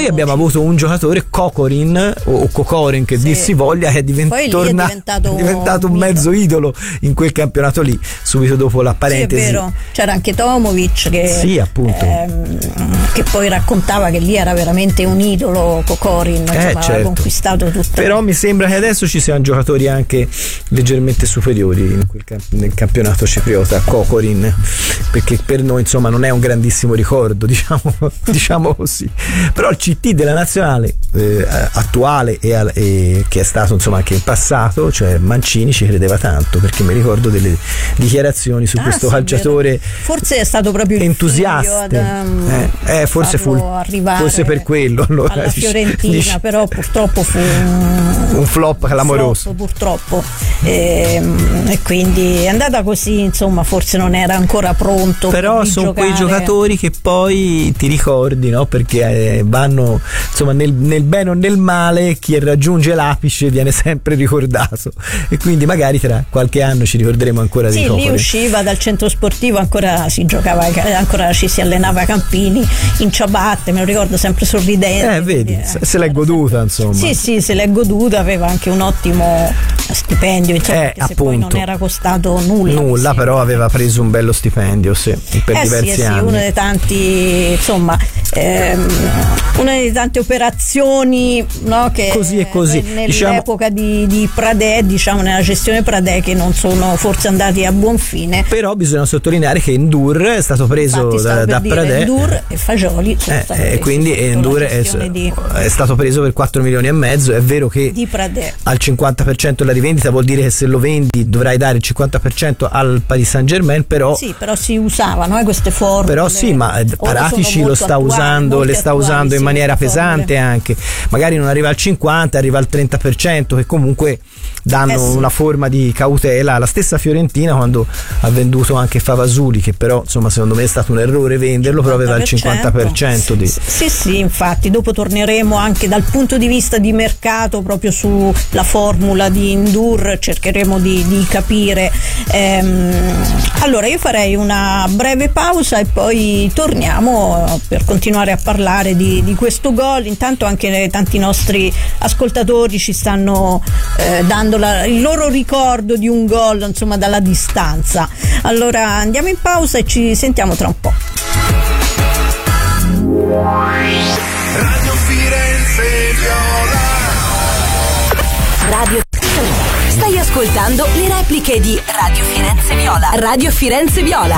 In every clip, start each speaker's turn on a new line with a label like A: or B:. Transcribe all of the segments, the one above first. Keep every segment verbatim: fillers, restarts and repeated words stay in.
A: poi abbiamo avuto un giocatore, Kokorin o Kokorin che
B: sì.
A: dir si voglia, che è, divent-
B: poi
A: torna-
B: è diventato,
A: è diventato un mezzo idolo in quel campionato lì, subito dopo la parentesi.
B: Sì, è vero. C'era anche Tomovic che,
A: sì, appunto.
B: Ehm, che poi raccontava che lì era veramente un idolo, Kokorin, insomma,
A: eh,
B: aveva
A: certo.
B: conquistato tutto.
A: Però mi sembra che adesso ci siano giocatori anche leggermente superiori in quel camp- nel campionato cipriota, Kokorin, perché per noi insomma non è un grandissimo ricordo, diciamo, diciamo così. Però il C T della nazionale eh, attuale e, e che è stato insomma anche in passato, cioè Mancini, ci credeva tanto, perché mi ricordo delle dichiarazioni su
B: ah,
A: questo
B: sì,
A: calciatore,
B: forse è stato proprio
A: entusiaste,
B: ad, um,
A: eh, eh, forse fu forse per quello allora,
B: alla Fiorentina,
A: dice,
B: però purtroppo fu un,
A: un flop clamoroso,
B: flop, purtroppo e, e quindi è andata così, insomma, forse non era ancora pronto.
A: Però sono quei giocatori che poi ti ricordi, no? Perché eh, vanno insomma nel, nel bene o nel male, chi raggiunge l'apice viene sempre ricordato, e quindi magari tra qualche anno ci ricorderemo ancora
B: sì,
A: di Kokorin.
B: Lì usciva dal centro sportivo, ancora si giocava, ancora ci si allenava a Campini in ciabatte, me lo ricordo, sempre sorridente.
A: Eh, vedi,
B: quindi,
A: se, se l'è goduta, insomma.
B: Sì, sì, se l'è goduta, aveva anche un ottimo stipendio, insomma,
A: eh,
B: se poi non era costato nulla.
A: Nulla, però aveva preso un bello stipendio, sì, per
B: eh
A: diversi
B: sì, eh
A: anni.
B: Sì, uno dei tanti, insomma, ehm, una delle tante operazioni, no, che
A: così e così.
B: Nell'epoca
A: diciamo,
B: di, di Pradè, diciamo, nella gestione Pradè, che non sono forse andati a buon fine.
A: Però bisogna sottolineare che Endur è stato preso da, da Pradè.
B: Endur e Fagioli sono
A: eh,
B: stati
A: eh, quindi Endur è,
B: di,
A: è stato preso per quattro milioni e mezzo. È vero che
B: di Pradè.
A: Al cinquanta per cento la rivendita vuol dire che se lo vendi dovrai dare il cinquanta per cento al Paris Saint-Germain, però
B: sì, però si usavano eh, queste formule.
A: Però sì, ma Paratici lo sta
B: attuali,
A: usando, le sta
B: attuali,
A: usando in
B: sì,
A: maniera pesante
B: formule.
A: Anche. Magari non arriva al cinquanta, arriva al trenta per cento, che comunque danno
B: eh sì.
A: una forma di cautela. La stessa Fiorentina, quando ha venduto anche Favasuli, che però insomma secondo me è stato un errore venderlo, però aveva il cinquanta per cento di...
B: Sì, sì, infatti dopo torneremo anche dal punto di vista di mercato proprio sulla formula di Endur, cercheremo di, di capire. Ehm, allora io farei una breve pausa e poi torniamo per continuare a parlare di, di questo gol. Intanto anche tanti nostri ascoltatori ci stanno eh, dando la, il loro ricordo di un gol, insomma, dalla distanza. Allora andiamo in pausa e ci sentiamo tra un po'.
C: Radio Firenze Viola.
D: Radio Stai ascoltando le repliche di Radio Firenze Viola. Radio Firenze Viola.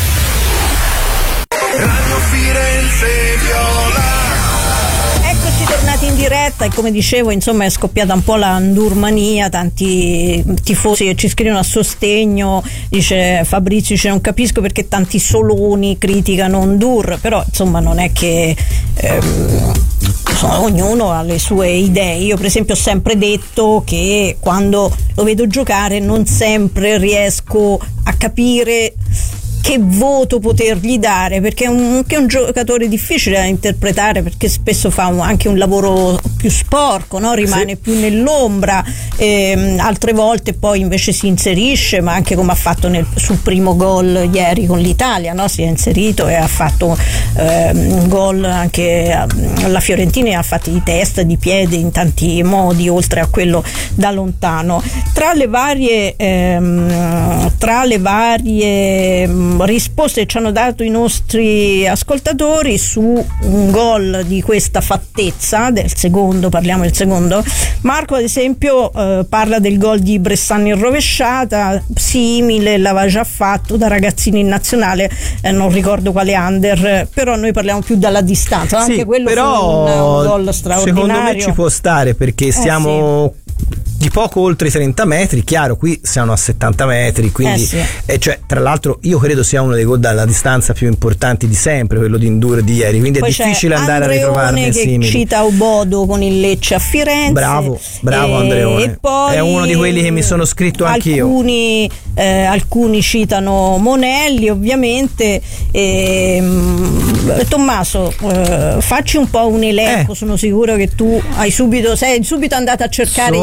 C: Radio Firenze Viola.
B: Eccoci tornati in diretta e come dicevo, insomma, è scoppiata un po' la Ndurmania, tanti tifosi ci scrivono a sostegno, dice Fabrizio, dice non capisco perché tanti soloni criticano Ndur, però insomma non è che ehm, insomma, ognuno ha le sue idee. Io per esempio ho sempre detto che quando lo vedo giocare non sempre riesco a capire che voto potergli dare, perché è un, che è un giocatore difficile da interpretare, perché spesso fa un, anche un lavoro più sporco, no? Rimane sì. più nell'ombra, ehm, altre volte poi invece si inserisce, ma anche come ha fatto nel, sul primo gol ieri con l'Italia, no? Si è inserito e ha fatto ehm, un gol anche alla Fiorentina, e ha fatti di testa, di piede, in tanti modi, oltre a quello da lontano. Tra le varie ehm, tra le varie risposte che ci hanno dato i nostri ascoltatori su un gol di questa fattezza, del secondo, parliamo del secondo, Marco ad esempio eh, parla del gol di Bressan in rovesciata, simile, l'aveva già fatto da ragazzino in nazionale, eh, non ricordo quale under, però noi parliamo più dalla distanza,
A: sì,
B: anche quello
A: però
B: fu un, un gol straordinario.
A: Secondo me ci può stare, perché siamo eh, sì. di poco oltre i trenta metri, chiaro, qui siamo a settanta metri, quindi
B: eh sì.
A: eh, cioè, tra l'altro io credo sia uno dei gol dalla distanza più importanti di sempre, quello di Ndur di ieri, quindi
B: poi
A: è difficile andare
B: Andreone
A: a ritrovarne
B: che
A: simili.
B: cita Obodo con il Lecce a Firenze,
A: bravo, bravo
B: e,
A: Andreone,
B: e poi
A: è uno di quelli che mi sono scritto anch'io.
B: Alcuni, eh, alcuni citano Monelli ovviamente, e, mh, Tommaso eh, facci un po' un elenco, eh. sono sicuro che tu hai subito sei subito andato a cercare
A: sono,
B: ieri sera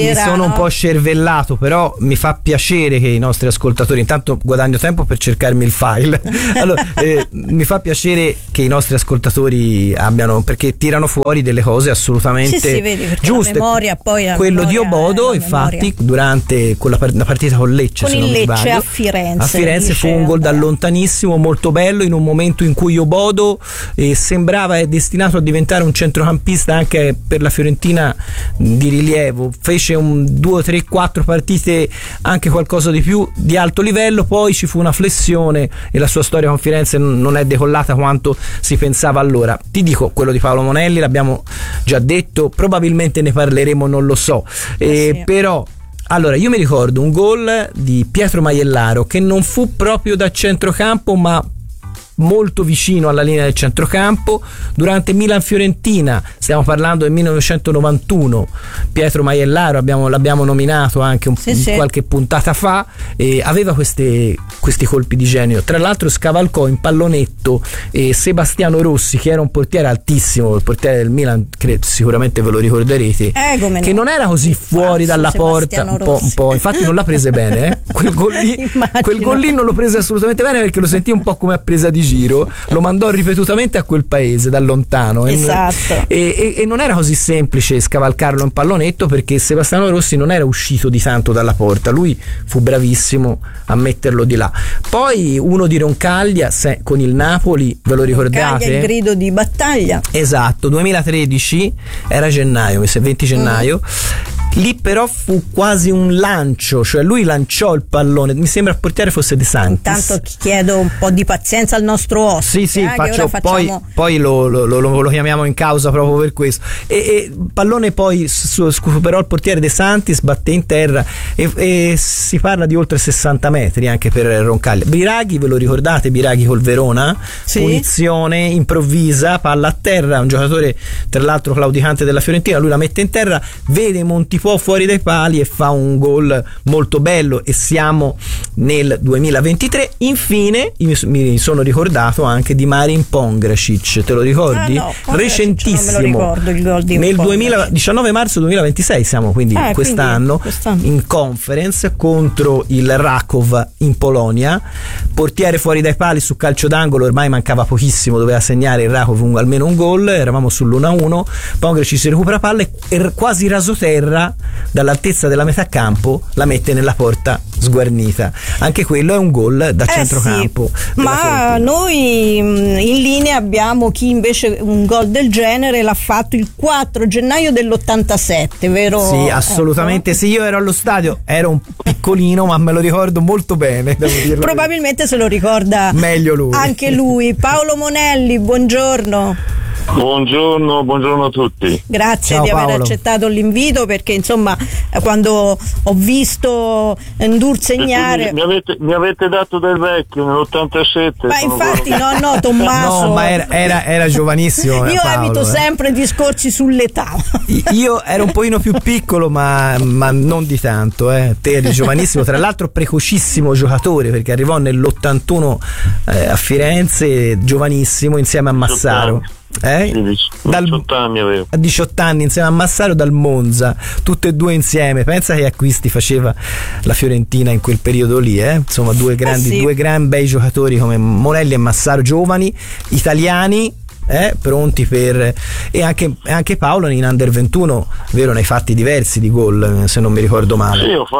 B: sera.
A: Mi sono
B: no?
A: un po' scervellato, però mi fa piacere che i nostri ascoltatori, intanto guadagno tempo per cercarmi il file. Allora, eh, mi fa piacere che i nostri ascoltatori abbiano, perché tirano fuori delle cose assolutamente
B: sì, sì, vedi, perché
A: giuste.
B: La memoria, poi la
A: Quello
B: memoria
A: di Obodo, infatti,
B: memoria.
A: durante quella part- la partita con Lecce,
B: con
A: se
B: il
A: non mi
B: Lecce
A: sbaglio,
B: a Firenze,
A: a Firenze fu un gol da lontanissimo, molto bello, in un momento in cui Obodo eh, sembrava è destinato a diventare un centrocampista anche per la Fiorentina di rilievo. Fece un due, tre, quattro partite, anche qualcosa di più di alto livello, poi ci fu una flessione e la sua storia con Firenze non è decollata quanto si pensava allora. Ti dico, quello di Paolo Monelli l'abbiamo già detto, probabilmente ne parleremo, non lo so, eh,
B: sì.
A: però allora io mi ricordo un gol di Pietro Maiellaro che non fu proprio da centrocampo, ma molto vicino alla linea del centrocampo, durante Milan-Fiorentina, stiamo parlando del millenovecentonovantuno. Pietro Maiellaro abbiamo, l'abbiamo nominato anche un,
B: sì, sì.
A: qualche puntata fa, e aveva queste, questi colpi di genio. Tra l'altro scavalcò in pallonetto e Sebastiano Rossi, che era un portiere altissimo, il portiere del Milan, che sicuramente ve lo ricorderete,
B: eh, come
A: che
B: no.
A: non era così fuori
B: Pazzo,
A: dalla porta, un po', un po', infatti non l'ha prese bene, eh? quel, gol lì, quel gol lì non lo prese assolutamente bene, perché lo sentì un po' come a presa di giro, lo mandò ripetutamente a quel paese da lontano,
B: esatto.
A: e, e, e non era così semplice scavalcarlo in pallonetto, perché Sebastiano Rossi non era uscito di tanto dalla porta, lui fu bravissimo a metterlo di là. Poi uno di Roncaglia se, con il Napoli, ve lo ricordate?
B: Roncaglia, il grido di battaglia,
A: esatto, duemilatredici, era gennaio, mi sa venti gennaio. Mm. Lì però fu quasi un lancio, cioè lui lanciò il pallone, mi sembra il portiere fosse De Santis.
B: Intanto chiedo un po' di pazienza al nostro ospite.
A: Sì, sì,
B: eh,
A: faccio,
B: facciamo...
A: poi, poi lo, lo, lo, lo chiamiamo in causa proprio per questo. E, e il pallone poi su, superò il portiere De Santis, batté in terra, e, e si parla di oltre sessanta metri anche per Roncaglia. Biraghi, ve lo ricordate? Biraghi col Verona?
B: Sì.
A: Punizione improvvisa, palla a terra, un giocatore tra l'altro claudicante della Fiorentina, lui la mette in terra, vede Montipò fuori dai pali e fa un gol molto bello, e siamo nel duemilaventitré. Infine mi sono ricordato anche di Marin Pongracic, te lo ricordi?
B: Ah, no,
A: recentissimo,
B: non me lo ricordo, il gol di
A: nel duemila, diciannove marzo duemilaventisei siamo, quindi,
B: eh,
A: quest'anno,
B: quindi quest'anno
A: in conference contro il Rakov in Polonia, portiere fuori dai pali su calcio d'angolo, ormai mancava pochissimo, doveva segnare il Rakov un, almeno un gol, eravamo sull'uno a uno, Pongracic si recupera palla e quasi rasoterra dall'altezza della metà campo la mette nella porta sguarnita. Anche quello è un gol da
B: eh
A: centrocampo.
B: Sì. Ma noi in linea abbiamo chi invece un gol del genere l'ha fatto il quattro gennaio dell'ottantasette, vero?
A: Sì, assolutamente, ecco. Sì, io ero allo stadio, ero un piccolino, ma me lo ricordo molto bene, devo dirlo.
B: Probabilmente se lo ricorda
A: meglio lui.
B: Anche lui. Paolo Monelli, buongiorno.
E: Buongiorno, buongiorno a tutti.
B: Grazie
A: Ciao,
B: di aver
A: Paolo.
B: accettato l'invito, perché insomma quando ho visto Ndur segnare,
E: mi avete, mi avete dato del vecchio nell'ottantasette.
B: ma infatti no no Tommaso,
A: no, ma era, era, era giovanissimo.
B: Io
A: Paolo,
B: evito
A: eh.
B: sempre discorsi sull'età.
A: Io ero un pochino più piccolo, ma, ma non di tanto, eh. Te eri giovanissimo, tra l'altro precocissimo giocatore, perché arrivò nell'ottantuno eh, a Firenze, giovanissimo, insieme a Massaro. Eh? Dal,
E: diciotto anni avevo.
A: A diciotto anni insieme a Massaro dal Monza, tutte e due insieme. Pensa che acquisti faceva la Fiorentina in quel periodo lì, eh? Insomma, due grandi,
B: eh sì.
A: due gran bei giocatori come Monelli e Massaro, giovani, italiani, eh? Pronti per. E anche, anche Paolo in under ventuno, vero, ne hai fatti diversi di gol, se non mi ricordo male.
E: Sì, ho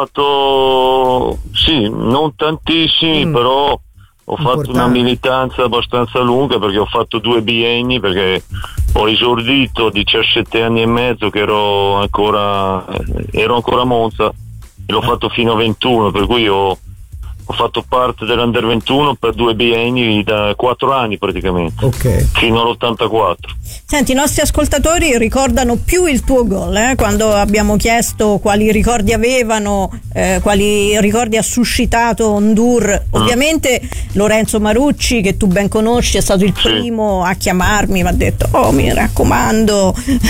E: fatto sì, non tantissimi, mm. però ho
A: Importante.
E: fatto una militanza abbastanza lunga, perché ho fatto due bienni, perché ho esordito a diciassette anni e mezzo che ero ancora ero ancora a Monza, e l'ho fatto fino a ventuno, per cui ho, ho fatto parte dell'Under ventuno per due bienni da quattro anni praticamente,
A: ok,
E: fino all'ottantaquattro.
B: Senti, i nostri ascoltatori ricordano più il tuo gol, eh? Quando abbiamo chiesto quali ricordi avevano, eh, quali ricordi ha suscitato Ndur. Ovviamente Lorenzo Marucci, che tu ben conosci, è stato il
E: sì.
B: primo a chiamarmi, mi ha detto: oh, mi raccomando,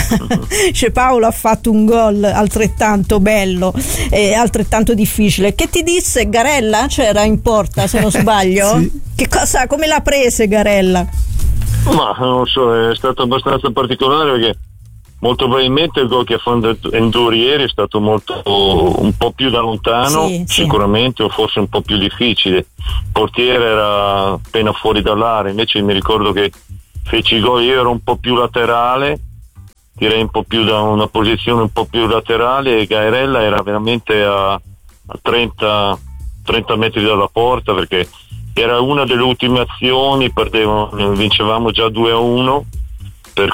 B: cioè, Paolo ha fatto un gol altrettanto bello e altrettanto difficile. Che ti disse Garella? C'era in porta, se non sbaglio?
A: Sì.
B: Che cosa, come l'ha prese Garella?
E: Ma non lo so, è stato abbastanza particolare, perché molto probabilmente il gol che ha fatto Enduri ieri è stato molto un po' più da lontano,
B: sì,
E: sicuramente, sì. O forse un po' più difficile. Il portiere era appena fuori dall'area, invece mi ricordo che feci il gol, io ero un po' più laterale, direi un po' più da una posizione un po' più laterale, e Gairella era veramente a, a trenta, trenta metri dalla porta, perché era una delle ultime azioni, perdevano, vincevamo già due a uno, per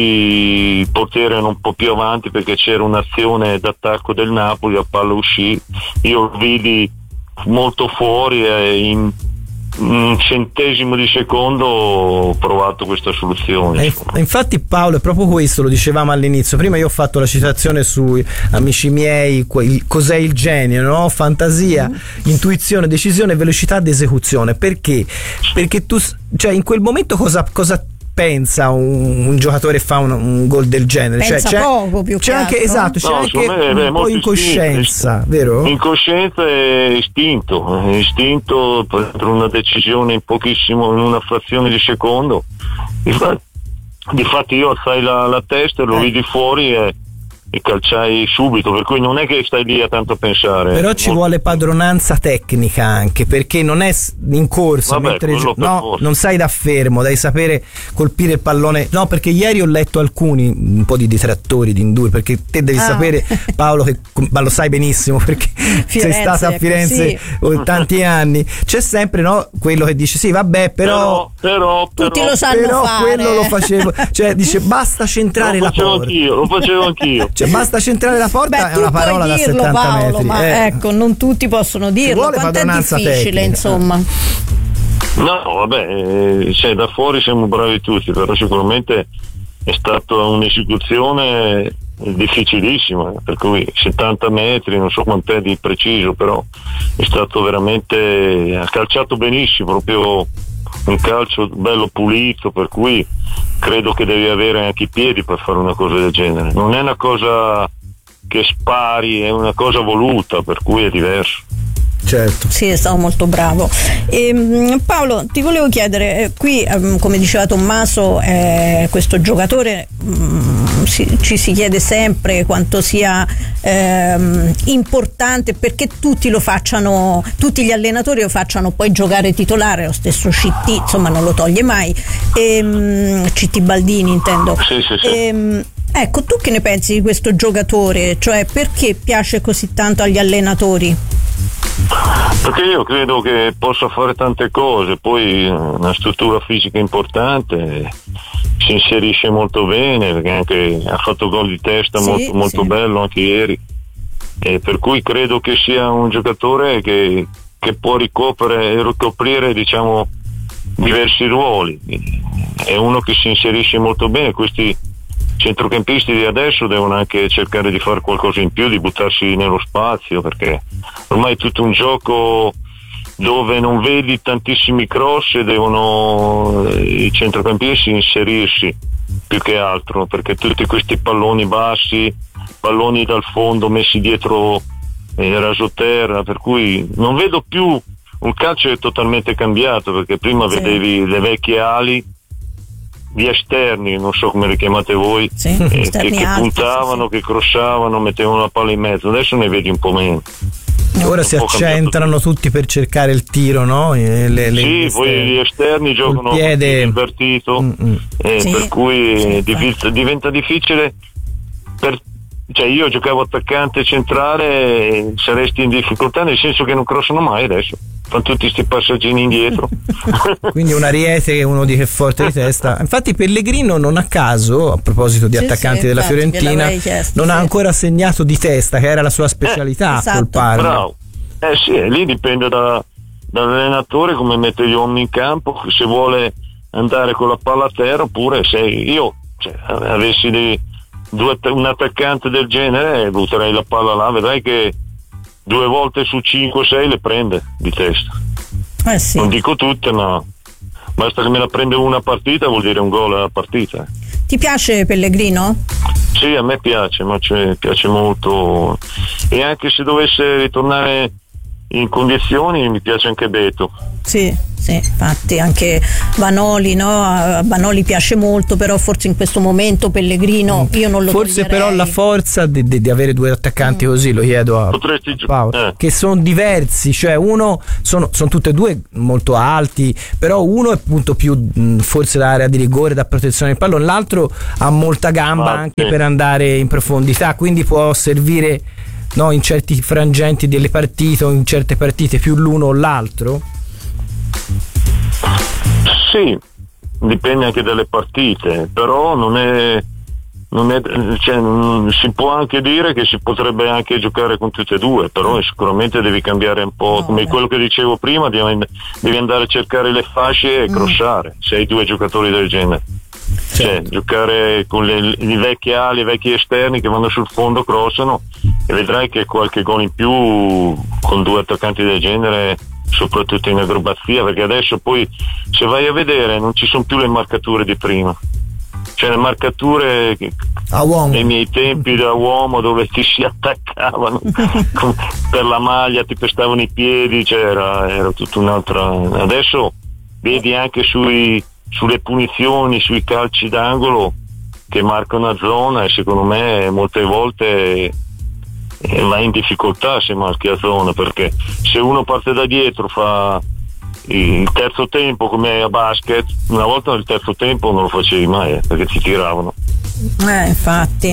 E: cui il portiere era un po' più avanti perché c'era un'azione d'attacco del Napoli, la palla uscì, io lo vidi molto fuori e in un centesimo di secondo ho provato questa soluzione.
A: E infatti Paolo, è proprio questo, lo dicevamo all'inizio, prima io ho fatto la citazione su Amici miei, cos'è il genio, no? Fantasia, mm. intuizione, decisione, velocità di esecuzione. Perché? Perché tu, cioè in quel momento cosa, cosa pensa un, un giocatore fa un, un gol del genere?
B: Pensa
A: cioè, c'è,
B: poco più
A: c'è
B: che
A: anche,
B: altro.
A: esatto, c'è
E: no,
A: anche
E: me,
A: un
E: beh,
A: po' incoscienza,
E: istinto,
A: vero?
E: Incoscienza e istinto, istinto per una decisione in pochissimo, in una frazione di secondo. Difatti, difatti io alzai la, la testa e lo
A: eh.
E: vidi fuori e, e calciai subito, per cui non è che stai lì a tanto pensare.
A: Però ci
E: molto...
A: vuole padronanza tecnica anche, perché non è in corsa,
E: Vabbè,
A: mentre
E: quello
A: gio- no,
E: forza.
A: non sai da fermo, devi sapere colpire il pallone. No, perché ieri ho letto alcuni, un po' di detrattori di Enduri, perché te devi
B: ah.
A: sapere, Paolo, che ma lo sai benissimo perché
B: Firenze,
A: sei stata a Firenze
B: ecco,
A: tanti anni, c'è sempre, no, quello che dice sì vabbè però
E: però, però,
B: tutti
E: però,
B: lo sanno
A: però
B: fare.
A: quello lo facevo, cioè dice basta centrare
E: lo
A: la
E: facevo
A: porta,
E: anch'io, lo facevo anch'io.
A: cioè basta centrare la porta.
B: Beh,
A: è una parola da
B: dirlo,
A: settanta
B: Paolo,
A: metri,
B: ma
A: eh.
B: ecco, non tutti possono dirlo.
A: vuole
B: Quanto è
A: padronanza
B: difficile,
A: tecnica.
B: insomma.
E: No, vabbè, eh, cioè, da fuori siamo bravi tutti, però sicuramente è stata un'esecuzione difficilissima, per cui settanta metri, non so quant'è di preciso, però è stato veramente, ha calciato benissimo, proprio un calcio bello pulito, per cui credo che devi avere anche i piedi per fare una cosa del genere, non è una cosa che spari, è una cosa voluta, per cui è diverso.
A: Certo.
B: Sì, è stato molto bravo. E, Paolo, ti volevo chiedere, eh, qui um, come diceva Tommaso, eh, questo giocatore um, si, ci si chiede sempre quanto sia ehm, importante, perché tutti lo facciano, tutti gli allenatori lo facciano poi giocare titolare, lo stesso C T, insomma non lo toglie mai, e, um, C T Baldini intendo.
E: Sì, sì, sì.
B: E, um, ecco, tu che ne pensi di questo giocatore? Cioè, perché piace così tanto agli allenatori?
E: Perché io credo che possa fare tante cose, poi una struttura fisica importante, si inserisce molto bene, perché anche ha fatto gol di testa,
B: sì,
E: molto, molto
B: sì.
E: bello anche ieri, e per cui credo che sia un giocatore che, che può ricoprire, ricoprire diciamo diversi ruoli, è uno che si inserisce molto bene. Questi centrocampisti di adesso devono anche cercare di fare qualcosa in più, di buttarsi nello spazio, perché ormai è tutto un gioco dove non vedi tantissimi cross e devono i centrocampisti inserirsi più che altro, perché tutti questi palloni bassi, palloni dal fondo messi dietro eh, rasoterra, per cui non vedo più, un calcio è totalmente cambiato, perché prima
B: sì.
E: vedevi le vecchie ali gli esterni, non so come le chiamate voi,
B: sì,
E: eh, che, che
B: alti,
E: puntavano,
B: sì, sì.
E: che crossavano, mettevano la palla in mezzo, adesso ne vedi un po' meno.
A: Ora si accentrano tutti per cercare il tiro, no? Le, le,
E: sì,
A: le
E: poi gli esterni giocano
A: piede
E: invertito,
A: mm-hmm.
E: eh,
B: sì,
E: per cui
B: sì,
E: diventa, diventa difficile per, cioè io giocavo attaccante centrale e saresti in difficoltà, nel senso che non crossano mai adesso, fanno tutti questi passaggini indietro.
A: Quindi un Ariete che uno di che forte di testa. Infatti Pellegrino non a caso, a proposito di
B: sì,
A: attaccanti
B: sì,
A: della
B: infatti,
A: Fiorentina,
B: chiesto,
A: non
B: sì.
A: ha ancora segnato di testa, che era la sua specialità
B: Eh, esatto.
A: col Parma.
E: Bravo. Eh sì, e lì dipende da, dall'allenatore come mette gli uomini in campo, se vuole andare con la palla a terra, oppure se io cioè, avessi dei, due, un attaccante del genere butterei la palla là, vedrai che due volte su cinque sei le prende di testa.
B: Eh sì.
E: Non dico tutte, ma basta che me la prende una partita, vuol dire un gol alla partita.
B: Ti piace Pellegrino?
E: Sì, a me piace, ma ci piace molto, e anche se dovesse ritornare in condizioni, mi piace anche Beto.
B: Sì, sì, infatti anche Vanoli, no? A Vanoli piace molto, però forse in questo momento Pellegrino io non lo
A: forse
B: toglierei.
A: però la forza di, di, di avere due attaccanti mm. così, lo chiedo a
E: Potresti gi-
A: Paolo,
E: eh.
A: che sono diversi, cioè uno sono, sono tutte e due molto alti, però uno è appunto più mh, forse l'area di rigore, da protezione del pallone, l'altro ha molta gamba
E: ah,
A: anche
E: sì.
A: per andare in profondità, quindi può servire, no, in certi frangenti delle partite o in certe partite più l'uno o l'altro.
E: Sì, dipende anche dalle partite, però non è, non è cioè, non, si può anche dire che si potrebbe anche giocare con tutte e due, però sicuramente devi cambiare un po',
B: no,
E: come
B: beh.
E: quello che dicevo prima, devi, devi andare a cercare le fasce e mm. crossare, se hai due giocatori del genere. Cioè, giocare con le, le vecchie ali, i vecchi esterni che vanno sul fondo, crossano, e vedrai che qualche gol in più con due attaccanti del genere, soprattutto in acrobazia, perché adesso poi se vai a vedere non ci sono più le marcature di prima, cioè le marcature
A: a uomo
E: nei miei tempi da uomo, dove ti si attaccavano con, per la maglia, ti pestavano i piedi, cioè era, era tutta un'altra. Adesso vedi anche sui, sulle punizioni, sui calci d'angolo che marcano a zona, e secondo me molte volte eh, va in difficoltà se marchi a zona, perché se uno parte da dietro, fa il terzo tempo come a basket, una volta il terzo tempo non lo facevi mai, eh, perché ti tiravano.
B: Eh, infatti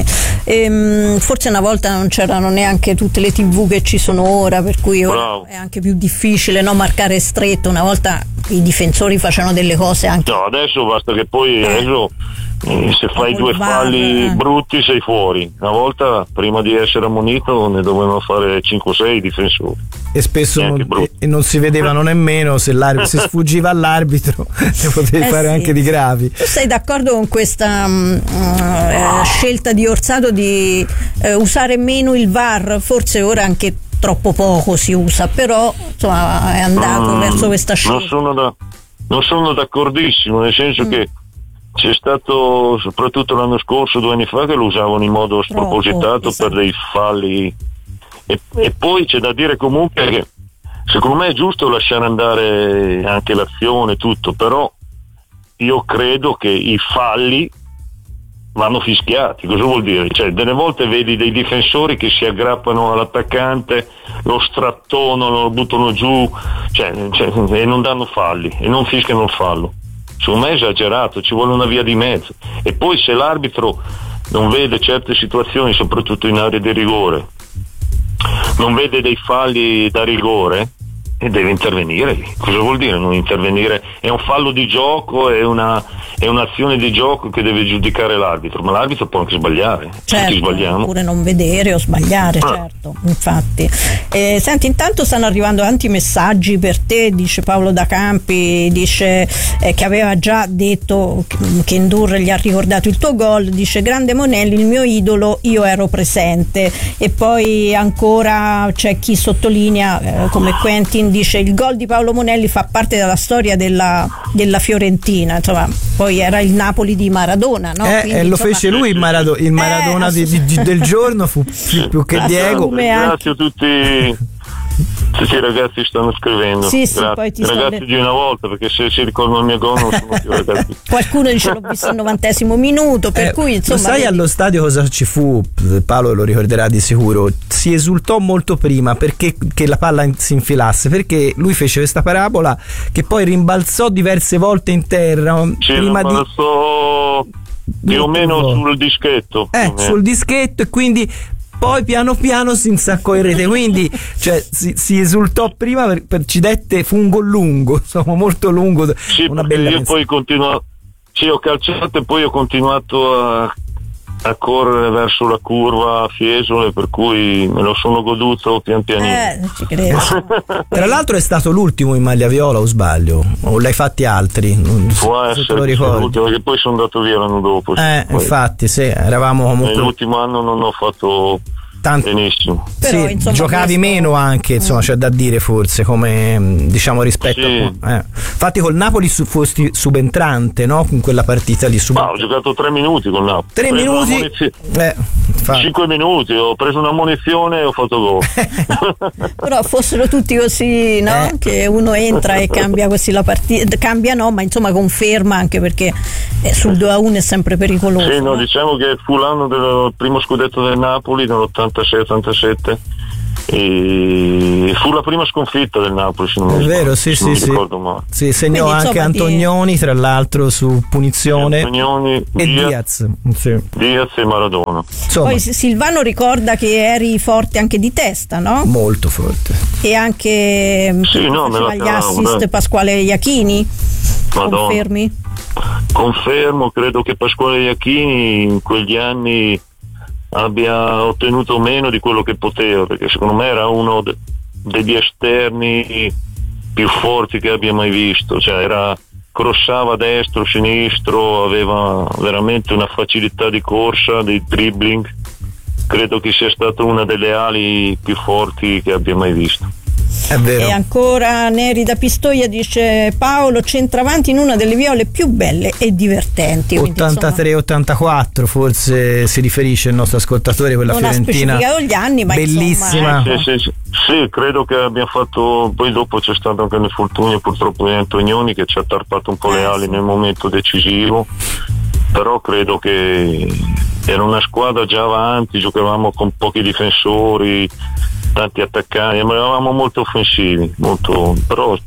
B: ehm, forse una volta non c'erano neanche tutte le tivù che ci sono ora, per cui ora
E: Bravo.
B: è anche più difficile, no, marcare stretto. Una volta i difensori facevano delle cose anche
E: No, adesso basta che poi
B: eh.
E: adesso, eh, se fai due falli
B: eh.
E: brutti sei fuori. Una volta prima di essere ammonito ne dovevano fare cinque sei difensori.
A: E spesso non, e, e non si vedevano nemmeno se, se sfuggiva all'arbitro, ne potevi
B: eh
A: fare
B: sì.
A: anche di gravi.
B: Tu sei d'accordo con questa um, uh, scelta di Orsato di uh, usare meno il V A R? Forse ora anche troppo poco si usa, però insomma è andato
E: mm,
B: verso questa scelta.
E: Non sono, da, non sono d'accordissimo, nel senso mm. che c'è stato soprattutto l'anno scorso, due anni fa, che lo usavano in modo spropositato, esatto, per dei falli. E, e poi c'è da dire comunque che secondo me è giusto lasciare andare anche l'azione, tutto, però io credo che i falli vanno fischiati. Cosa vuol dire? Cioè, delle volte vedi dei difensori che si aggrappano all'attaccante, lo strattonano, lo buttano giù, cioè, cioè, e non danno falli e non fischiano il fallo. Secondo me è esagerato, ci vuole una via di mezzo. E poi se l'arbitro non vede certe situazioni, soprattutto in area di rigore, non vede dei falli da rigore, e deve intervenire. Cosa vuol dire non intervenire? È un fallo di gioco, è una è un'azione di gioco che deve giudicare l'arbitro, ma l'arbitro può anche sbagliare,
B: certo,
E: tutti sbagliamo,
B: oppure non vedere o sbagliare, ah. certo, infatti. Eh, senti, intanto stanno arrivando tanti messaggi per te, dice Paolo da Campi, dice eh, che aveva già detto che Ndour gli ha ricordato il tuo gol, dice grande Monelli, il mio idolo, io ero presente. E poi ancora c'è chi sottolinea eh, come Quentin, dice il gol di Paolo Monelli fa parte della storia della, della Fiorentina, insomma poi era il Napoli di Maradona, no?
A: Eh,
B: Quindi,
A: eh, lo
B: insomma,
A: fece lui il, Marado- il Maradona
B: eh,
A: di, di, di, del giorno, fu più, più che Diego.
E: Grazie a tutti. Sì, sì, ragazzi stanno scrivendo.
B: Sì, sì,
E: Grazie.
B: poi ti
E: ragazzi
B: sto...
E: di una volta, perché se si ricordano il mio gol non sono più ragazzi.
B: Qualcuno dice l'ho visto al novantesimo minuto, per
A: eh,
B: cui insomma.
A: Lo sai
B: vedi...
A: allo stadio cosa ci fu? Paolo lo ricorderà di sicuro. Si esultò molto prima perché che la palla si infilasse, perché lui fece questa parabola che poi rimbalzò diverse volte in terra.
E: Sì,
A: prima
E: rimbalzò
A: di...
E: più o meno sul dischetto.
A: Eh, eh, sul dischetto, e quindi poi piano piano si insaccò in rete, quindi cioè, si, si esultò prima per, per ci dette, fu un gol lungo, insomma molto lungo,
E: sì,
A: una bella
E: io
A: messa.
E: poi continuo, sì, ho calciato e poi ho continuato a, a correre verso la curva a Fiesole, per cui me lo sono goduto pian pianino.
B: Eh, ci credo.
A: Tra l'altro è stato l'ultimo in maglia viola, o sbaglio? O l'hai fatti altri? Non
E: Può
A: so,
E: essere,
A: te lo ricordi,
E: perché poi sono andato via l'anno dopo.
A: eh,
E: poi,
A: infatti sì, eravamo comunque
E: nell'ultimo anno non ho fatto tanto benissimo.
B: Però,
A: sì,
B: insomma,
A: giocavi
B: questo...
A: meno anche, insomma, c'è da dire forse, come diciamo rispetto
E: sì.
A: a eh. Infatti col Napoli su, fosti subentrante, no? In quella partita lì sub...
E: ah, ho giocato tre minuti con Napoli.
A: tre minuti eh,
E: cinque minuti, ho preso una munizione e ho fatto gol.
B: Però fossero tutti così, no?
A: Eh.
B: Che uno entra e cambia così la partita, cambia no, ma insomma conferma, anche perché sul due a uno è sempre pericoloso.
E: Sì, no,
B: no?
E: diciamo che fu l'anno del primo scudetto del Napoli nell'ottantasei ottantasette e fu la prima sconfitta del Napoli, se non
A: È
E: mi
A: vero,
E: sbaglio,
A: sì,
E: se non
A: sì,
E: mi
A: sì.
E: ricordo male.
A: Sì, segnò
B: Quindi,
A: anche
B: insomma,
A: Antonioni, tra l'altro, su punizione,
E: Antonioni,
A: e
E: Diaz,
A: Diaz. Sì.
E: Diaz e Maradona.
A: Insomma,
B: Poi Silvano ricorda che eri forte anche di testa, no?
A: molto forte.
B: E anche
E: Sì, no, me la
B: faceva gli
E: cavavo,
B: assist
E: dai.
B: Pasquale Iachini.
E: Madonna.
B: Confermi?
E: Confermo, credo che Pasquale Iachini in quegli anni abbia ottenuto meno di quello che poteva, perché secondo me era uno de- degli esterni più forti che abbia mai visto, cioè era crossava destro, sinistro, aveva veramente una facilità di corsa, di dribbling. Credo che sia stata una delle ali più forti che abbia mai visto.
A: È vero.
B: E ancora Neri da Pistoia dice: Paolo centravanti in una delle viole più belle e divertenti. Quindi,
A: ottantatré ottantaquattro forse si riferisce il nostro ascoltatore, quella
B: non ha
A: Fiorentina
B: specificato gli anni, ma
A: bellissima.
B: insomma,
E: Sì, sì, sì. Sì, credo che abbia fatto, poi dopo c'è stato anche l'infortunio purtroppo di Antonioni che ci ha tarpato un po' le
B: Eh,
E: ali
B: sì.
E: nel momento decisivo, però credo che era una squadra già avanti, giocavamo con pochi difensori, tanti attaccanti, ma eravamo molto offensivi, molto, però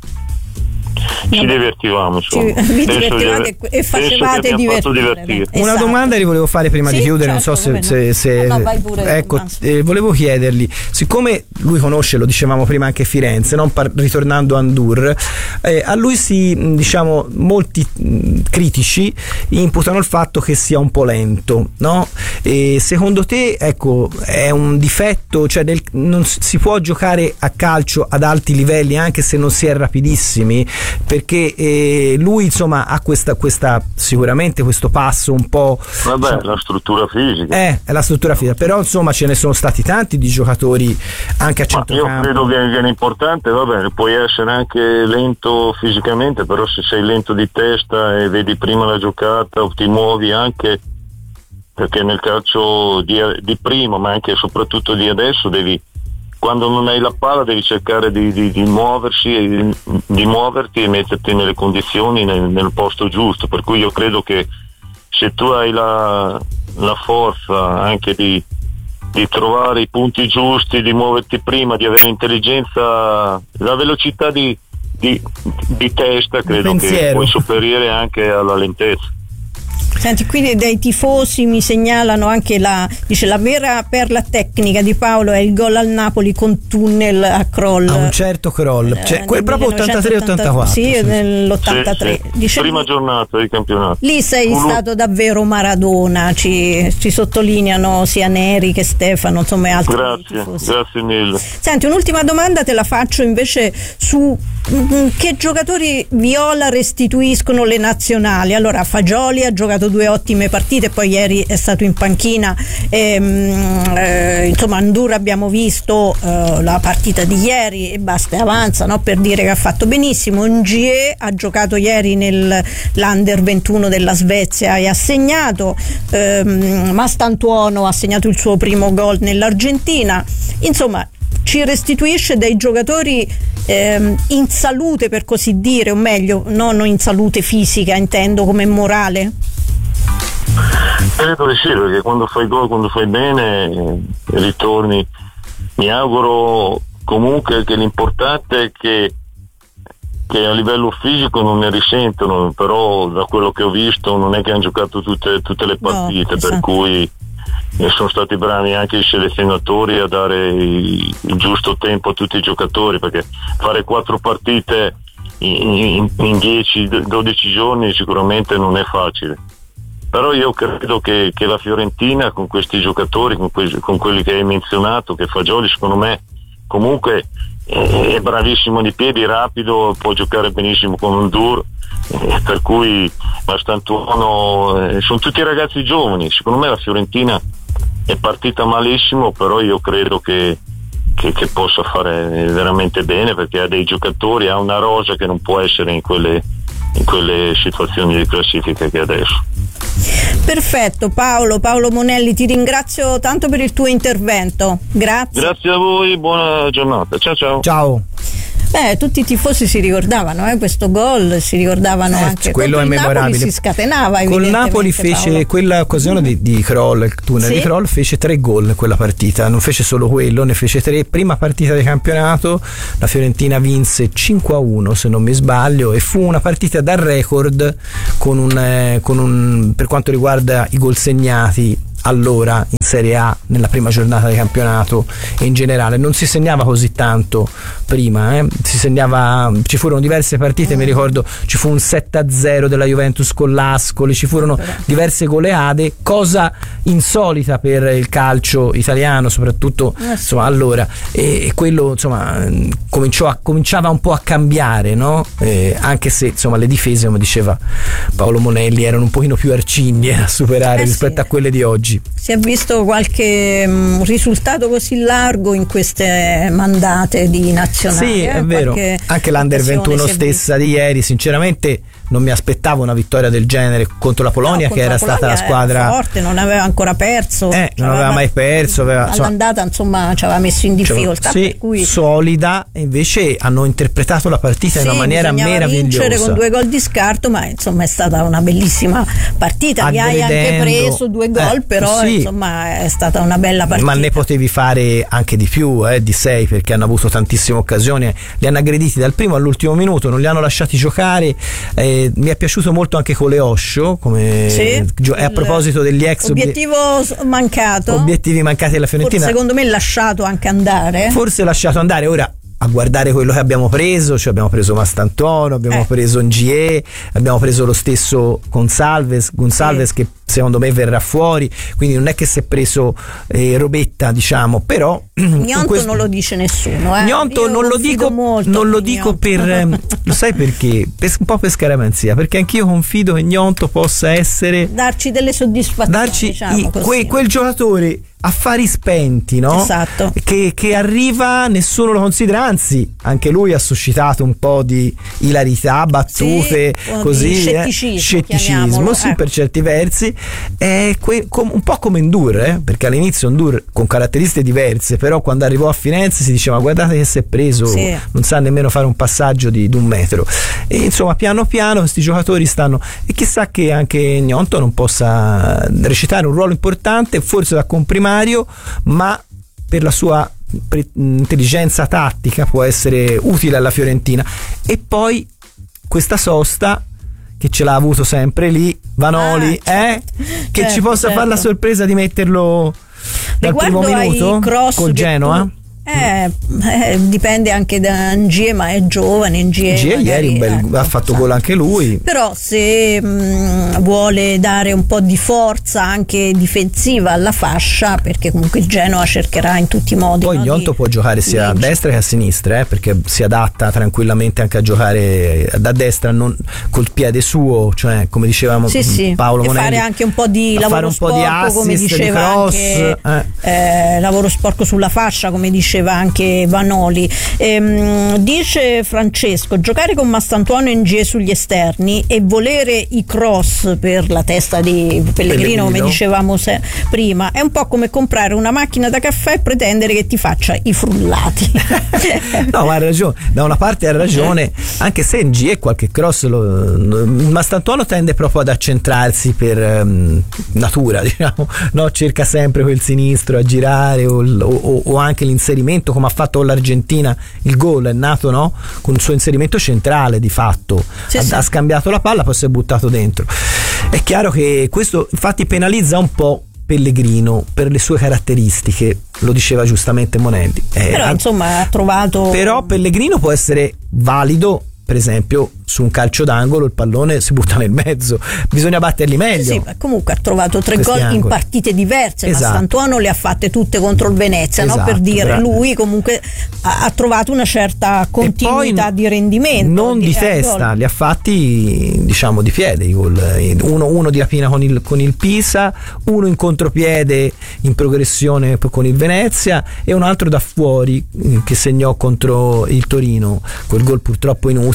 E: ci
B: Vabbè.
E: divertivamo, insomma.
B: Ci- vi
E: Penso di
B: divertivate
E: aver-
B: e facevate
E: penso che abbiamo fatto
B: divertire,
E: divertire.
B: beh.
A: Una
B: Esatto.
A: domanda li volevo fare prima
B: Sì,
A: di chiudere,
B: certo,
A: non so
B: come
A: se,
B: no.
A: se, se-
B: No, no, vai pure,
A: ecco,
B: Manzo.
A: eh, volevo chiedergli, siccome lui conosce, lo dicevamo prima, anche Firenze, non par- ritornando a Ndur, eh, a lui si, mh, diciamo, molti mh, critici imputano il fatto che sia un po' lento, no? E secondo te, ecco, è un difetto, cioè del- non s- si può giocare a calcio ad alti livelli anche se non si è rapidissimi, perché eh, lui insomma ha questa, questa sicuramente questo passo un po',
E: Vabbè, la struttura fisica.
A: eh, è la struttura fisica, però insomma ce ne sono stati tanti di giocatori anche a
E: Ma io
A: centrocampo.
E: credo che, che l'importante, va bene, puoi essere anche lento fisicamente, però se sei lento di testa e vedi prima la giocata o ti muovi anche, perché nel calcio di, di prima, ma anche e soprattutto di adesso, devi, quando non hai la palla devi cercare di, di, di muoversi e di, di muoverti e metterti nelle condizioni nel, nel posto giusto, per cui io credo che se tu hai la, la forza anche di, di trovare i punti giusti, di muoverti prima, di avere intelligenza, la velocità di, di, di testa, credo che
A: pensiero.
E: puoi sopperire anche alla lentezza.
B: Senti, qui dei tifosi mi segnalano anche la, dice, la vera perla tecnica di Paolo è il gol al Napoli con tunnel a Kroll.
A: A un certo Kroll,
B: Eh,
A: cioè, quel
B: nel
A: proprio ottantatré ottantaquattro.
B: Sì,
A: sì.
B: nell'ottantatré.
E: Sì, sì.
B: Dice,
E: Prima giornata di campionato.
B: lì sei
E: Ulu-
B: stato davvero Maradona, ci, ci sottolineano sia Neri che Stefano, insomma, e altri
E: Grazie,
B: tifosi.
E: grazie mille.
B: Senti, un'ultima domanda te la faccio invece su mm, che giocatori viola restituiscono le nazionali. Allora, Fagioli ha giocato due ottime partite, poi ieri è stato in panchina, ehm, eh, insomma a Ndur abbiamo visto eh, la partita di ieri e basta e avanza, no? Per dire che ha fatto benissimo. Ngie ha giocato ieri nell'Under ventuno della Svezia e ha segnato, ehm, Mastantuono ha segnato il suo primo gol nell'Argentina. Insomma, ci restituisce dei giocatori ehm, in salute, per così dire, o meglio, non in salute fisica, intendo, come morale.
E: Credo di sì, perché quando fai gol, quando fai bene, eh, ritorni. Mi auguro comunque che l'importante è che, che a livello fisico non ne risentono, però da quello che ho visto non è che hanno giocato tutte, tutte le partite,
B: No,
E: per
B: esatto.
E: cui e sono stati bravi anche i selezionatori a dare il, il giusto tempo a tutti i giocatori, perché fare quattro partite in, in, in dieci dodici giorni sicuramente non è facile. Però io credo che, che la Fiorentina con questi giocatori, con, que- con quelli che hai menzionato, che Fagioli secondo me comunque è, è bravissimo di piedi, rapido, può giocare benissimo con un Ndur, eh, per cui Mastantuono, eh, sono tutti ragazzi giovani. Secondo me la Fiorentina è partita malissimo, però io credo che, che, che possa fare veramente bene, perché ha dei giocatori, ha una rosa che non può essere in quelle, in quelle situazioni di classifica che adesso.
B: Perfetto, Paolo, Paolo Monelli, ti ringrazio tanto per il tuo intervento. Grazie.
E: Grazie a voi, buona giornata. Ciao ciao.
A: Ciao.
B: Beh, tutti i tifosi si ricordavano eh, questo gol, si ricordavano
A: Eh,
B: anche
A: quello
B: contro
A: è
B: il
A: memorabile.
B: Napoli si scatenava.
A: Col
B: evidentemente,
A: Napoli fece
B: Paolo.
A: quella occasione di, di Kroll, il tunnel
B: Sì.
A: di Kroll, fece tre gol in quella partita, non fece solo quello, ne fece tre. Prima partita di campionato, la Fiorentina vinse cinque a uno se non mi sbaglio, e fu una partita da record con un, eh, con un per quanto riguarda i gol segnati allora in Serie A nella prima giornata di campionato, e in generale non si segnava così tanto prima, eh? si segnava, ci furono diverse partite, mi ricordo ci fu un sette a zero della Juventus con l'Ascoli, ci furono diverse goleade, cosa insolita per il calcio italiano soprattutto, insomma, allora, e, e quello insomma cominciò a, cominciava un po' a cambiare, no? Eh, anche se insomma le difese, come diceva Paolo Monelli, erano un pochino più arcigne a superare
B: Eh sì.
A: rispetto a quelle di oggi.
B: Si è visto qualche mh, risultato così largo in queste mandate di nazionali?
A: Sì,
B: eh?
A: è vero.
B: Qualche
A: Anche l'Under
B: occasione
A: ventuno
B: si è
A: stessa di ieri, sinceramente non mi aspettavo una vittoria del genere contro la Polonia,
B: No,
A: che era
B: contro la
A: stata la
B: Polonia
A: squadra
B: era forte, non aveva ancora perso,
A: Eh, non aveva mai perso, aveva- insomma-
B: all'andata insomma ci aveva messo in difficoltà,
A: sì,
B: per cui
A: solida, e invece hanno interpretato la partita
B: sì,
A: in una maniera
B: bisognava vincere
A: meravigliosa.
B: con due gol di scarto, ma insomma è stata una bellissima partita. Gli hai anche
A: Aggredendo.
B: preso due gol,
A: Eh,
B: però
A: sì.
B: insomma è stata una bella partita.
A: Ma ne potevi fare anche di più, eh, di sei, perché hanno avuto tantissime occasioni, li hanno aggrediti dal primo all'ultimo minuto, non li hanno lasciati giocare. Eh, mi è piaciuto molto anche Coleoscio, come
B: Sì,
A: gio- e a
B: il
A: proposito degli ex obie-
B: obiettivo s- mancato,
A: obiettivi mancati alla
B: forse
A: Fiorentina,
B: secondo me lasciato anche andare.
A: forse lasciato andare. Ora a guardare quello che abbiamo preso, cioè abbiamo preso Mastantuono, abbiamo
B: Eh.
A: preso Ngie, abbiamo preso lo stesso Gonsalves, Gonsalves
B: Sì.
A: che secondo me verrà fuori, quindi non è che si è preso eh, robetta, diciamo, però in
B: Gnonto
A: questo-
B: non lo dice nessuno, eh.
A: Gnonto
B: Io
A: non lo
B: confido
A: dico,
B: molto
A: non lo
B: in
A: dico
B: Gnonto.
A: per ehm, lo sai perché? Per- un po' per scaramanzia, perché anch'io confido che Gnonto possa essere
B: darci delle soddisfazioni,
A: darci
B: diciamo
A: i-
B: così.
A: que- quel giocatore affari spenti, no?
B: Esatto.
A: Che, che arriva, nessuno lo considera, anzi anche lui ha suscitato un po' di ilarità, battute,
B: Sì, un po' di
A: così,
B: scetticismo,
A: eh, scetticismo,
B: chiamiamolo,
A: sì,
B: ecco.
A: per certi versi, è que- com- un po' come Ndur, eh? Perché all'inizio Ndur con caratteristiche diverse, però quando arrivò a Firenze si diceva guardate che si è preso,
B: Sì.
A: non sa nemmeno fare un passaggio di, di un metro, e insomma piano piano questi giocatori stanno, e chissà che anche Gnonto non possa recitare un ruolo importante, forse da comprimario, ma per la sua pre- intelligenza tattica può essere utile alla Fiorentina. E poi questa sosta che ce l'ha avuto sempre lì Vanoli,
B: Ah,
A: eh? che
B: certo,
A: ci possa
B: certo.
A: fare la sorpresa di metterlo dal
B: Riguardo
A: primo
B: ai
A: minuto
B: cross
A: col
B: che
A: Genoa.
B: tu- Eh, eh, dipende anche da Ngie, ma è giovane. Ngie,
A: G
B: magari,
A: ieri un bel-
B: ecco,
A: ha fatto
B: sa.
A: gol anche lui.
B: Però se mh, vuole dare un po' di forza anche difensiva alla fascia, perché comunque il Genoa cercherà in tutti i modi.
A: Poi
B: no,
A: Gnonto
B: di
A: può giocare sia a
B: vincere.
A: destra che a sinistra, eh, perché si adatta tranquillamente anche a giocare da destra, non col piede suo, cioè come dicevamo
B: Sì, sì,
A: Paolo
B: e
A: Monelli,
B: fare anche un po' di
A: a
B: lavoro
A: fare un po' di
B: sporco, come
A: assist, di
B: diceva
A: cross,
B: anche,
A: eh.
B: eh, lavoro sporco sulla fascia, come diceva anche Vanoli. Ehm, dice Francesco: giocare con Mastantuono e Ngie sugli esterni e volere i cross per la testa di Pellegrino,
A: Pellegrino.
B: come dicevamo se- prima, è un po' come comprare una macchina da caffè e pretendere che ti faccia i frullati.
A: No, ma ha ragione, da una parte ha ragione, anche se in G qualche cross lo, Mastantuono tende proprio ad accentrarsi per um, natura, diciamo, no? Cerca sempre quel sinistro a girare, o, o, o anche l'inserimento, come ha fatto con l'Argentina, il gol è nato, no? Con il suo inserimento centrale di fatto,
B: Sì,
A: ha,
B: sì.
A: ha scambiato la palla, poi si è buttato dentro. È chiaro che questo infatti penalizza un po' Pellegrino per le sue caratteristiche, lo diceva giustamente Monelli. Eh,
B: Però
A: al-
B: insomma ha trovato.
A: però Pellegrino può essere valido, per esempio su un calcio d'angolo il pallone si butta nel mezzo, bisogna batterli meglio.
B: Sì, ma comunque ha trovato tre
A: Questi
B: gol in
A: angoli.
B: partite diverse,
A: Esatto.
B: ma Mastantuono le ha fatte tutte contro il Venezia, no?
A: Esatto,
B: Per dire,
A: bravo.
B: lui comunque ha, ha trovato una certa continuità
A: poi
B: di rendimento.
A: non di
B: eh,
A: testa,
B: gol.
A: li ha fatti diciamo di piede i gol. uno, uno di rapina con il, con il Pisa, uno in contropiede in progressione con il Venezia, e un altro da fuori eh, che segnò contro il Torino, quel gol purtroppo inutile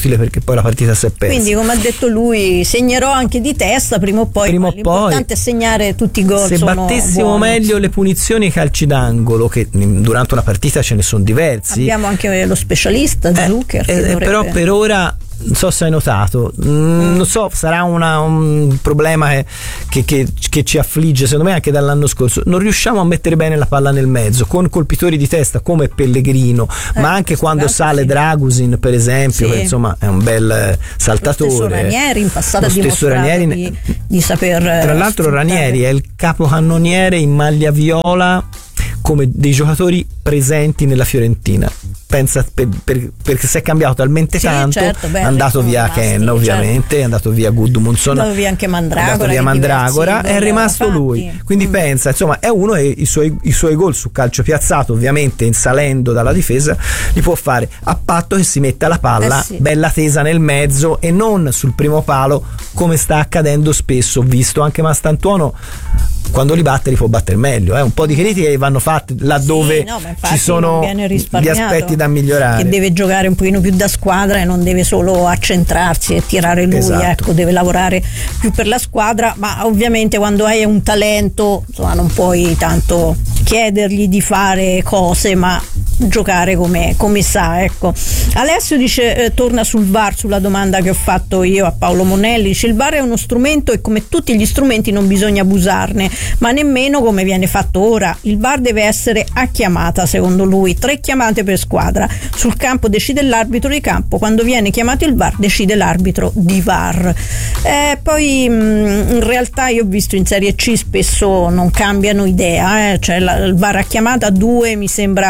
A: inutile perché poi la partita si è persa.
B: Quindi, come ha detto lui, segnerò anche di testa prima o poi.
A: Prima o
B: L'importante
A: poi,
B: è segnare tutti i gol.
A: se battessimo
B: buoni.
A: meglio le punizioni e i calci d'angolo, che durante una partita ce ne sono diversi.
B: Abbiamo anche lo specialista
A: eh,
B: Zucker.
A: eh,
B: dovrebbe...
A: Però per ora non so se hai notato, mm, non so, sarà una, un problema che, che, che, che ci affligge secondo me anche dall'anno scorso. Non riusciamo a mettere bene la palla nel mezzo con colpitori di testa come Pellegrino, eh, ma anche quando sale sì. Dragusin per esempio,
B: sì.
A: che insomma è un bel saltatore.
B: Lo stesso Ranieri in passato
A: lo stesso Ranieri
B: di, di saper
A: tra l'altro sfruttare. Ranieri è il capocannoniere in maglia viola come dei giocatori presenti nella Fiorentina. Pensa per, per, perché si è cambiato talmente
B: sì,
A: tanto,
B: certo, beh,
A: è andato via Ken ovviamente, certo. È andato via Gudmundsson, è andato via anche Mandragora, è andato via Mandragora, è rimasto lui, quindi mm. pensa, insomma è uno e i suoi, i suoi gol su calcio piazzato ovviamente salendo dalla difesa li può fare a patto che si metta la palla
B: eh sì.
A: bella tesa nel mezzo e non sul primo palo come sta accadendo spesso. Ho visto anche Mastantuono quando li batte li può battere meglio, eh? Un po' di critiche vanno fatte laddove
B: sì, no,
A: ci sono gli aspetti da migliorare,
B: che deve giocare un pochino più da squadra e non deve solo accentrarsi e tirare lui, esatto. Ecco, deve lavorare più per la squadra, ma ovviamente quando hai un talento insomma non puoi tanto chiedergli di fare cose, ma giocare come, come sa, ecco. Alessio dice eh, torna sul V A R sulla domanda che ho fatto io a Paolo Monelli, dice il V A R è uno strumento e come tutti gli strumenti non bisogna abusarne, ma nemmeno come viene fatto ora. Il V A R deve essere a chiamata, secondo lui, tre chiamate per squadra, sul campo decide l'arbitro di campo, quando viene chiamato il V A R decide l'arbitro di V A R. Eh, poi mh, in realtà io ho visto in Serie C spesso non cambiano idea, eh? Cioè la, il V A R a chiamata, due mi sembra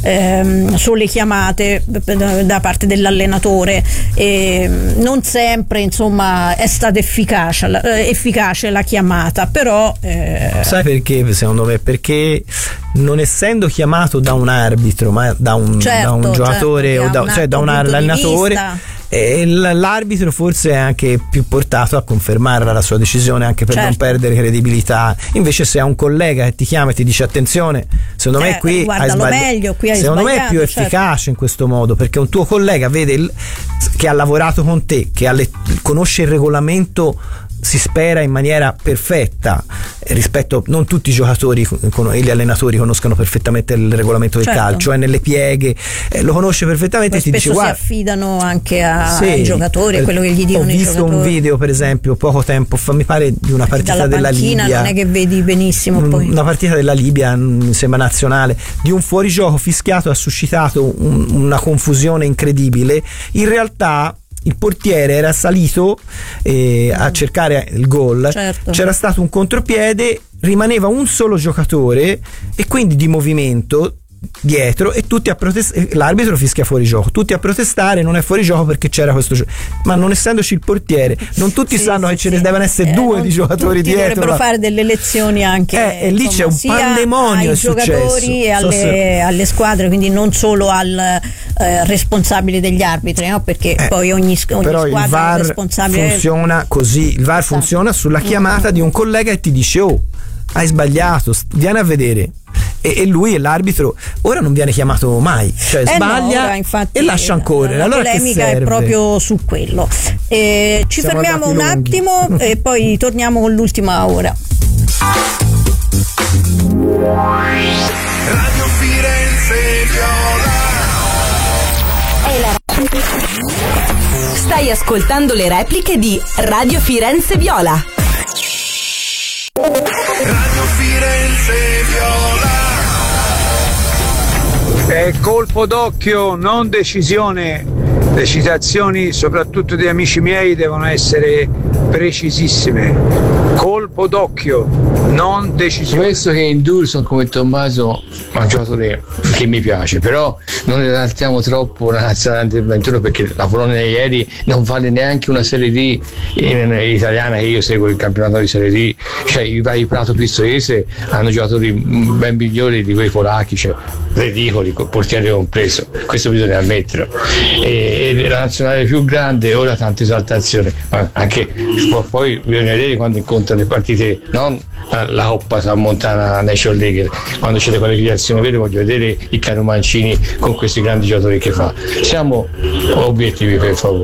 B: ehm, sole chiamate da parte dell'allenatore, e non sempre insomma è stata efficace, efficace la chiamata, però eh...
A: sai perché secondo me? Perché non essendo chiamato da un arbitro ma da un,
B: certo,
A: da un giocatore
B: certo,
A: o da, cioè da un allenatore, e l'arbitro forse è anche più portato a confermare la sua decisione anche per certo. non perdere credibilità. Invece se è un collega che ti chiama e ti dice attenzione, secondo eh, me qui hai sbagliato,
B: meglio, qui hai
A: secondo me è più
B: certo.
A: efficace in questo modo, perché un tuo collega vede il, che ha lavorato con te, che ha le, conosce il regolamento, si spera in maniera perfetta rispetto, non tutti i giocatori e gli allenatori conoscono perfettamente il regolamento del certo. calcio, è eh, nelle pieghe eh, lo conosce perfettamente.
B: Poi
A: e ti dice guarda,
B: si affidano anche a,
A: sì,
B: ai giocatori e quello che gli dicono
A: i giocatori. Ho visto un video per esempio poco tempo fa, mi pare di una partita
B: dalla
A: della
B: panchina,
A: Libia,
B: non è che vedi benissimo
A: un,
B: poi.
A: una partita della Libia mi sembra nazionale, di un fuorigioco fischiato, ha suscitato un, una confusione incredibile. In realtà il portiere era salito eh, a cercare il gol,
B: certo.
A: c'era stato un contropiede, rimaneva un solo giocatore e quindi di movimento dietro e tutti a protestare, l'arbitro fischia fuori gioco, tutti a protestare, non è fuori gioco perché c'era questo gioco, ma non essendoci il portiere non tutti sì, sanno sì, che ce ne sì. devono essere eh, due di giocatori dietro,
B: dovrebbero fare delle lezioni anche
A: eh, e lì
B: insomma,
A: c'è un pandemonio
B: ai
A: è
B: giocatori
A: successo.
B: e alle,
A: so
B: alle squadre, quindi non solo al eh, responsabile degli arbitri, no? Perché eh, poi ogni, ogni
A: però
B: squadra
A: il V A R
B: è responsabile,
A: funziona così, il V A R esatto. funziona sulla chiamata mm-hmm. di un collega e ti dice oh hai sbagliato, vieni a vedere, e, e lui e l'arbitro ora non viene chiamato mai, cioè
B: eh
A: sbaglia
B: no, ora, infatti,
A: e lascia correre.
B: La
A: allora
B: polemica è proprio su quello. Eh, ci
A: Siamo
B: fermiamo un
A: lunghi.
B: attimo e poi torniamo con l'ultima ora.
C: Radio Firenze Viola.
D: Stai ascoltando le repliche di Radio Firenze Viola.
C: Radio Firenze Viola.
F: È colpo d'occhio, non decisione. Le citazioni, soprattutto di amici miei, devono essere precisissime. Colpo d'occhio, non decisione.
G: Penso che Indurson come Tommaso è un giocatore che mi piace, però non esaltiamo troppo la nazionale del ventuno, perché la Polonia ieri non vale neanche una Serie D in, in italiana, che io seguo il campionato di Serie D, cioè i vari Prato Pistoiese hanno giocatori ben migliori di quei polacchi, cioè ridicoli, portiere compreso, questo bisogna ammetterlo. E, e la nazionale più grande, ora tanta esaltazione, ma anche poi bisogna vedere quando incontra le partite, non la Coppa San Montana Nation League, quando c'è le qualificazioni vere, voglio vedere il caro Mancini con questi grandi giocatori che fa. Siamo obiettivi, per favore.